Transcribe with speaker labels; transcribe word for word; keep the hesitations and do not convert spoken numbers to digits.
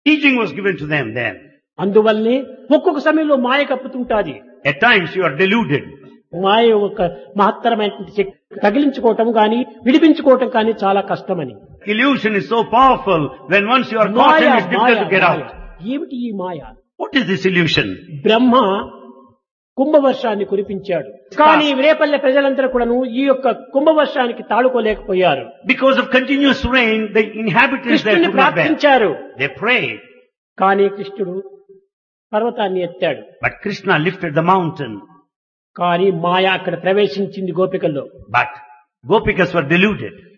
Speaker 1: Teaching was given to them then.
Speaker 2: అందువల్లనే ఒక్కొక్క సమయంలో మాయ కప్పుతుంటాది.
Speaker 1: At times you are deluded.
Speaker 2: మాయ యొక్క మహత్తరమైనటువంటి శక్తి తగిలించుకోవటం కానీ విడిపించుకోవటం కానీ చాలా కష్టమని.
Speaker 1: Illusion is so powerful when once you are caught
Speaker 2: Maya
Speaker 1: and it's difficult to get
Speaker 2: Maya
Speaker 1: out.
Speaker 2: ఏమిటి ఈ మాయ?
Speaker 1: What is this illusion?
Speaker 2: బ్రహ్మ కుంభవర్షాన్ని కురిపించాడు. కానీ రేపల్లె ప్రజలందరూ కూడాను ఈ యొక్క కుంభవర్షానికి తాళుకోలేకపోయారు.
Speaker 1: Because of continuous rain, the inhabitants there
Speaker 2: కృష్ణుని
Speaker 1: could not bear.
Speaker 2: ప్రార్థించారు.
Speaker 1: They prayed.
Speaker 2: కానీ కృష్ణుడు పర్వతాన్ని ఎత్తాడు.
Speaker 1: But Krishna lifted the mountain.
Speaker 2: కానీ మాయ అక్కడ ప్రవేశించింది గోపికల్లో.
Speaker 1: But Gopikas were deluded.